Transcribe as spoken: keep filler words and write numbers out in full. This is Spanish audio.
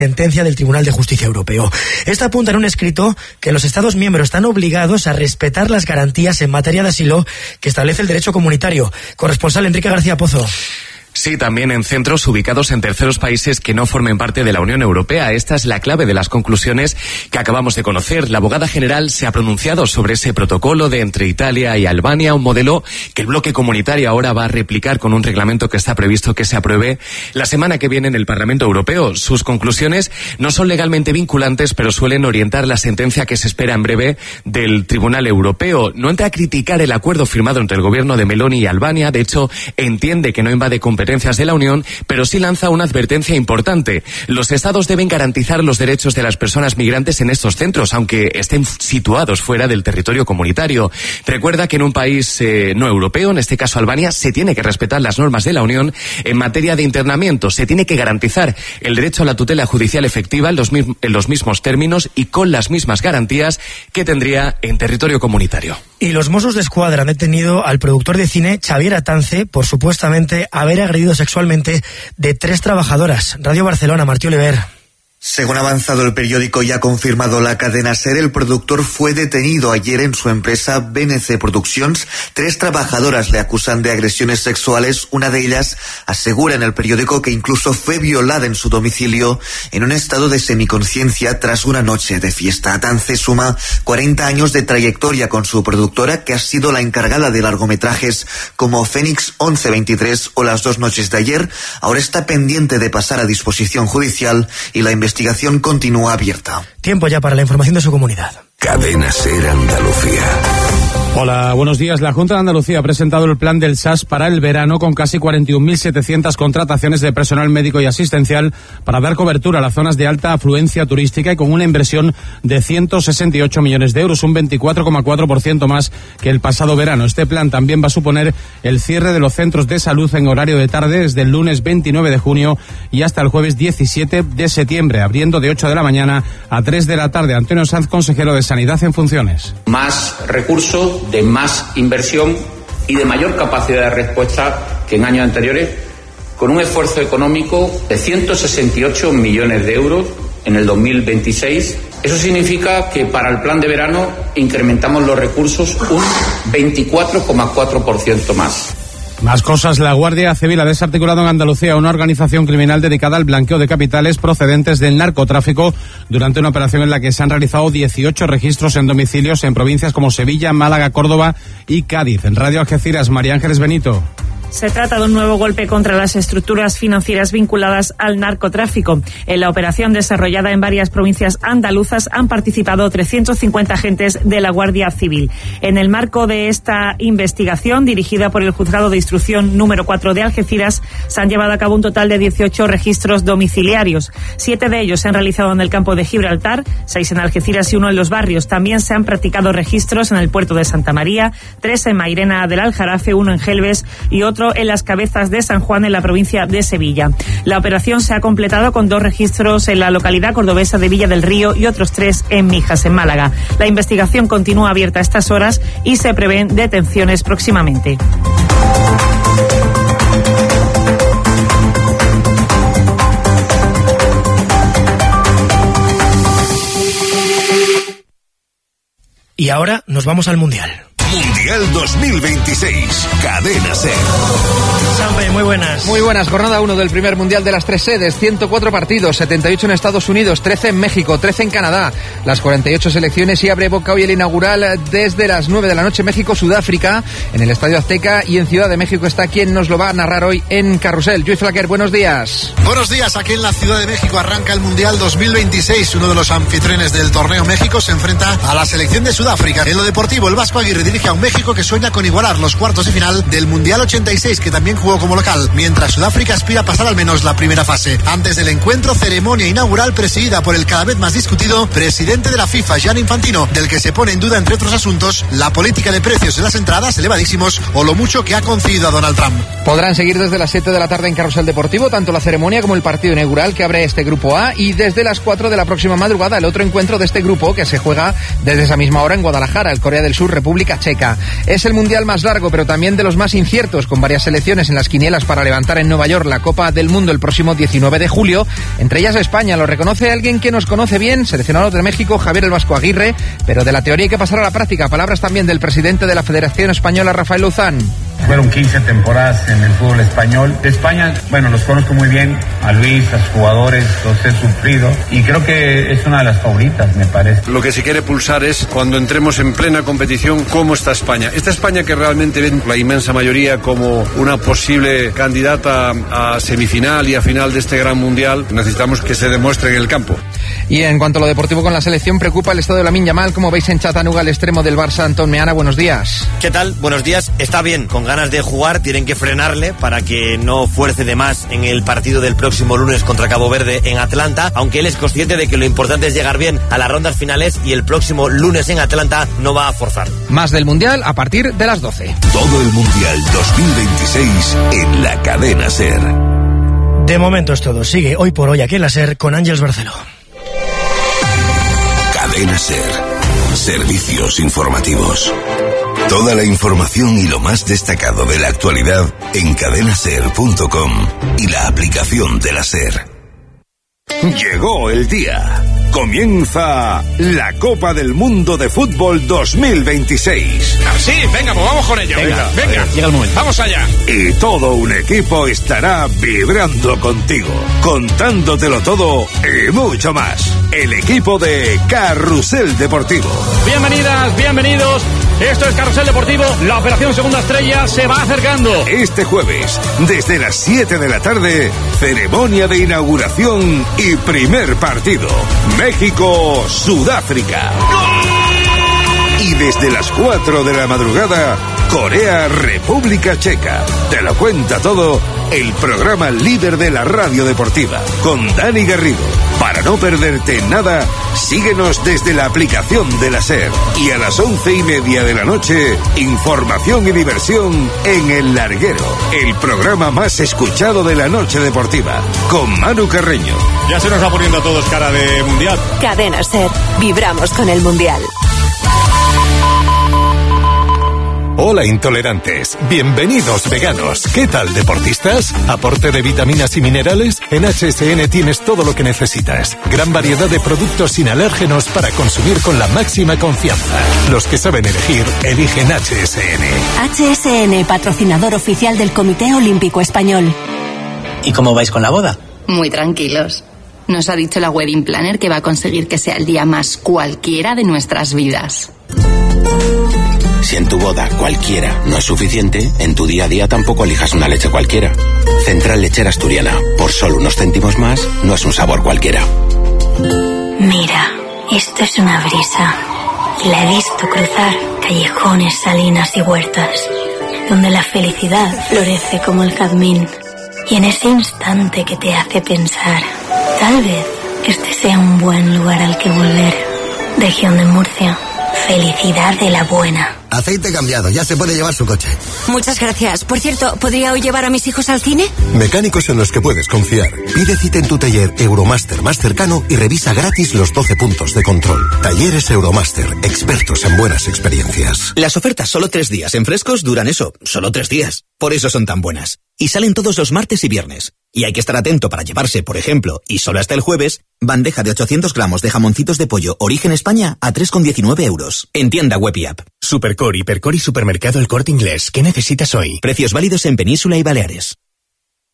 sentencia del Tribunal de Justicia Europeo. Esta apunta en un escrito que los Estados miembros están obligados a respetar las garantías en materia de asilo que establece el derecho comunitario. Corresponsal Enrique García Pozo. Sí, también en centros ubicados en terceros países que no formen parte de la Unión Europea. Esta es la clave de las conclusiones que acabamos de conocer. La abogada general se ha pronunciado sobre ese protocolo de entre Italia y Albania, un modelo que el bloque comunitario ahora va a replicar con un reglamento que está previsto que se apruebe la semana que viene en el Parlamento Europeo. Sus conclusiones no son legalmente vinculantes, pero suelen orientar la sentencia que se espera en breve del Tribunal Europeo. No entra a criticar el acuerdo firmado entre el gobierno de Meloni y Albania. De hecho, entiende que no invade competencias de la Unión, pero sí lanza una advertencia importante. Los Estados deben garantizar los derechos de las personas migrantes en estos centros, aunque estén situados fuera del territorio comunitario. Recuerda que en un país eh, no europeo, en este caso Albania, se tiene que respetar las normas de la Unión en materia de internamiento. Se tiene que garantizar el derecho a la tutela judicial efectiva en los, en los mismos términos y con las mismas garantías que tendría en territorio comunitario. Y los Mossos d'Esquadra han detenido al productor de cine Xavier Atance por supuestamente haber agredido sexualmente de tres trabajadoras. Radio Barcelona, Martí Oliver. Según ha avanzado el periódico y ha confirmado la cadena SER, el productor fue detenido ayer en su empresa B N C Productions. Tres trabajadoras le acusan de agresiones sexuales. Una de ellas asegura en el periódico que incluso fue violada en su domicilio en un estado de semiconciencia tras una noche de fiesta. Atance suma cuarenta años de trayectoria con su productora, que ha sido la encargada de largometrajes como Fénix once veintitrés o Las dos noches de ayer. Ahora está pendiente de pasar a disposición judicial y la investigación La investigación continúa abierta. Tiempo ya para la información de su comunidad. Cadena SER Andalucía. Hola, buenos días. La Junta de Andalucía ha presentado el plan del S A S para el verano con casi cuarenta y un mil setecientas contrataciones de personal médico y asistencial para dar cobertura a las zonas de alta afluencia turística y con una inversión de ciento sesenta y ocho millones de euros, un veinticuatro coma cuatro por ciento más que el pasado verano. Este plan también va a suponer el cierre de los centros de salud en horario de tarde desde el lunes veintinueve de junio y hasta el jueves diecisiete de septiembre, abriendo de ocho de la mañana a tres de la tarde. Antonio Sanz, consejero de Sanidad en funciones. Más recursos, de más inversión y de mayor capacidad de respuesta que en años anteriores, con un esfuerzo económico de ciento sesenta y ocho millones de euros en el dos mil veintiséis. Eso significa que para el plan de verano incrementamos los recursos un veinticuatro coma cuatro por ciento más. Más cosas. La Guardia Civil ha desarticulado en Andalucía una organización criminal dedicada al blanqueo de capitales procedentes del narcotráfico durante una operación en la que se han realizado dieciocho registros en domicilios en provincias como Sevilla, Málaga, Córdoba y Cádiz. En Radio Algeciras, María Ángeles Benito. Se trata de un nuevo golpe contra las estructuras financieras vinculadas al narcotráfico. En la operación desarrollada en varias provincias andaluzas han participado trescientos cincuenta agentes de la Guardia Civil. En el marco de esta investigación, dirigida por el Juzgado de Instrucción número cuatro de Algeciras, se han llevado a cabo un total de dieciocho registros domiciliarios. Siete de ellos se han realizado en el campo de Gibraltar, seis en Algeciras y uno en Los Barrios. También se han practicado registros en el puerto de Santa María, tres en Mairena del Aljarafe, uno en Gelbes y otro en Las Cabezas de San Juan, en la provincia de Sevilla. La operación se ha completado con dos registros en la localidad cordobesa de Villa del Río y otros tres en Mijas, en Málaga. La investigación continúa abierta a estas horas y se prevén detenciones próximamente. Y ahora nos vamos al Mundial. Mundial dos mil veintiséis, Cadena SER. Sampe, muy buenas. Muy buenas, jornada uno del primer Mundial de las tres sedes, ciento cuatro partidos, setenta y ocho en Estados Unidos, trece en México, trece en Canadá, las cuarenta y ocho selecciones, y abre boca hoy el inaugural desde las nueve de la noche, México-Sudáfrica, en el Estadio Azteca, y en Ciudad de México está quien nos lo va a narrar hoy en Carrusel. Lluís Flaquer, buenos días. Buenos días, aquí en la Ciudad de México arranca el Mundial dos mil veintiséis, uno de los anfitriones del torneo. México se enfrenta a la selección de Sudáfrica. En lo deportivo, el Vasco Aguirre dirige a un México que sueña con igualar los cuartos de final del Mundial ochenta y seis, que también jugó como local, mientras Sudáfrica aspira a pasar al menos la primera fase. Antes del encuentro, ceremonia inaugural presidida por el cada vez más discutido presidente de la FIFA, Gianni Infantino, del que se pone en duda, entre otros asuntos, la política de precios de las entradas elevadísimos o lo mucho que ha concedido a Donald Trump. Podrán seguir desde las siete de la tarde en Carrusel Deportivo tanto la ceremonia como el partido inaugural que abre este grupo A, y desde las cuatro de la próxima madrugada el otro encuentro de este grupo, que se juega desde esa misma hora en Guadalajara, el Corea del Sur, República Checa. Checa. Es el mundial más largo, pero también de los más inciertos, con varias selecciones en las quinielas para levantar en Nueva York la Copa del Mundo el próximo diecinueve de julio, entre ellas España. Lo reconoce alguien que nos conoce bien, seleccionado de México, Javier El Vasco Aguirre, pero de la teoría hay que pasar a la práctica. Palabras también del presidente de la Federación Española, Rafael Luzán. Fueron quince temporadas en el fútbol español. De España, bueno, los conozco muy bien, a Luis, a sus jugadores, los he sufrido y creo que es una de las favoritas, me parece. Lo que se quiere pulsar es, cuando entremos en plena competición, cómo está España. Esta España que realmente ven la inmensa mayoría como una posible candidata a semifinal y a final de este gran mundial, necesitamos que se demuestre en el campo. Y en cuanto a lo deportivo con la selección, preocupa el estado de Lamine Yamal. Como veis en Chattanooga, el extremo del Barça, Antón Meana, buenos días. ¿Qué tal? Buenos días. Está bien, con ganas de jugar, tienen que frenarle para que no fuerce de más en el partido del próximo lunes contra Cabo Verde en Atlanta, aunque él es consciente de que lo importante es llegar bien a las rondas finales y el próximo lunes en Atlanta no va a forzar. Más del Mundial a partir de las doce. Todo el Mundial dos mil veintiséis en la cadena SER. De momento es todo. Sigue Hoy por Hoy aquí en la SER con Ángeles Barceló. Cadena SER. Servicios informativos. Toda la información y lo más destacado de la actualidad en cadena ser punto com y la aplicación de la SER. Llegó el día. Comienza la Copa del Mundo de Fútbol dos mil veintiséis. Sí, venga, pues vamos con ello. Venga, venga, venga. Llega el momento. Vamos allá. Y todo un equipo estará vibrando contigo, contándotelo todo y mucho más. El equipo de Carrusel Deportivo. Bienvenidas, bienvenidos. Esto es Carrusel Deportivo. La operación Segunda Estrella se va acercando. Este jueves, desde las siete de la tarde, ceremonia de inauguración y primer partido. México, Sudáfrica. Y desde las cuatro de la madrugada, Corea, República Checa. Te lo cuenta todo el programa líder de la radio deportiva, con Dani Garrido. Para no perderte nada, síguenos desde la aplicación de la SER. Y a las once y media de la noche, información y diversión en El Larguero, el programa más escuchado de la noche deportiva, con Manu Carreño. Ya se nos va poniendo a todos cara de mundial. Cadena SER, vibramos con el mundial. Hola intolerantes, bienvenidos veganos. ¿Qué tal deportistas? ¿Aporte de vitaminas y minerales? En H S N tienes todo lo que necesitas. Gran variedad de productos sin alérgenos para consumir con la máxima confianza. Los que saben elegir, eligen H S N. H S N, patrocinador oficial del Comité Olímpico Español. ¿Y cómo vais con la boda? Muy tranquilos. Nos ha dicho la wedding planner que va a conseguir que sea el día más cualquiera de nuestras vidas. Si en tu boda cualquiera no es suficiente, en tu día a día tampoco elijas una leche cualquiera. Central Lechera Asturiana, por solo unos céntimos más, no es un sabor cualquiera. Mira, esto es una brisa. Y la he visto cruzar callejones, salinas y huertas, donde la felicidad florece como el jazmín. Y en ese instante que te hace pensar, tal vez este sea un buen lugar al que volver. Región de Murcia, felicidad de la buena. Aceite cambiado, ya se puede llevar su coche. Muchas gracias. Por cierto, ¿podría hoy llevar a mis hijos al cine? Mecánicos en los que puedes confiar. Pide cita en tu taller Euromaster más cercano y revisa gratis los doce puntos de control. Talleres Euromaster, expertos en buenas experiencias. Las ofertas solo tres días en Frescos duran eso, solo tres días. Por eso son tan buenas. Y salen todos los martes y viernes. Y hay que estar atento para llevarse, por ejemplo, y solo hasta el jueves, bandeja de ochocientos gramos de jamoncitos de pollo Origen España a tres con diecinueve euros. En tienda web y app. Supercore, Hipercore y Supermercado El Corte Inglés. ¿Qué necesitas hoy? Precios válidos en Península y Baleares.